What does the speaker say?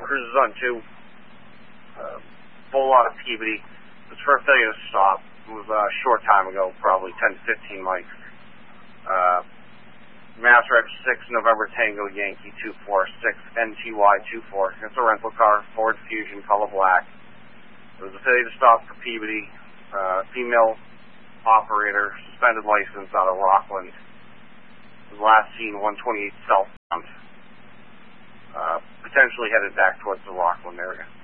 cruises on 2. Full lot of Peabody. It was for a failure to stop. It was a short time ago, probably 10 to 15 mics. Mass Reg 6 November Tango Yankee 246 NTY 24. It's a rental car, Ford Fusion, color black. It was a failure to stop for Peabody. Female operator, suspended license out of Rockland. Was last seen 128 southbound. Potentially headed back towards the Rockland area.